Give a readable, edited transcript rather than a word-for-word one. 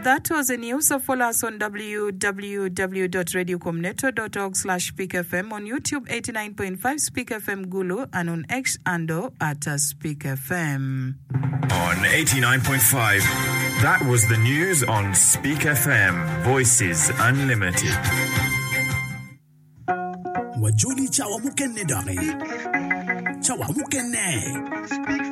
That was the news. So follow us on www.radiocomneto.org/Speak FM, on YouTube 89.5 Speak FM Gulu, and on X Ando at Speak FM. On 89.5, that was the news on Speak FM, Voices Unlimited. Wajuli chawa mukenne dare. Chawa mukenne.